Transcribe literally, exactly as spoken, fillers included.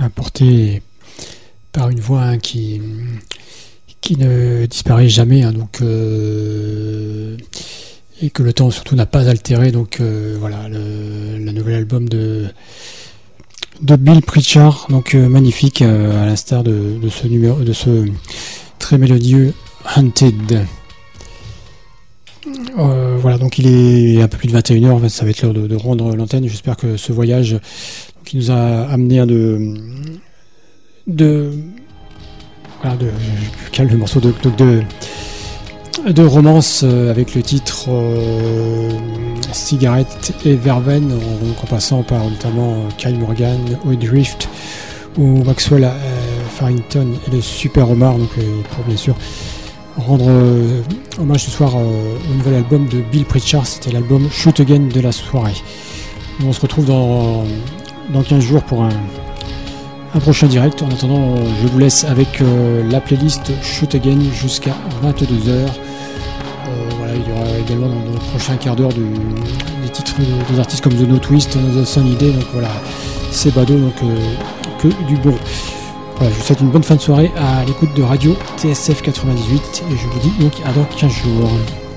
porté par une voix hein, qui, qui ne disparaît jamais, hein, donc, euh, et que le temps surtout n'a pas altéré. Donc euh, voilà, le, le nouvel album de, de Bill Pritchard, donc euh, magnifique, euh, à l'instar de, de ce numéro, de ce très mélodieux Hunted. Euh, voilà, donc il est un peu plus de vingt et une heures, ça va être l'heure de, de rendre l'antenne. J'espère que ce voyage qui nous a amené un de de voilà de je cale le morceau de de, de romance euh, avec le titre euh, Cigarette et Verveine, en, en passant par notamment Kyle Morgan, Woodrift ou Maxwell euh, Farrington et le Super Omar, donc euh, pour bien sûr rendre euh, hommage ce soir euh, au nouvel album de Bill Pritchard. C'était l'album Shoot Again de la soirée. On se retrouve dans, dans quinze jours pour un, un prochain direct. En attendant, je vous laisse avec euh, la playlist Shoot Again jusqu'à vingt-deux heures. Euh, voilà, il y aura également dans, dans le prochain quart d'heure du, des titres de, des artistes comme The No Twist, The Sunny Day. Donc voilà, c'est bado, donc euh, que du bon. Voilà, je vous souhaite une bonne fin de soirée à l'écoute de Radio T S F quatre-vingt-dix-huit et je vous dis donc à dans quinze jours.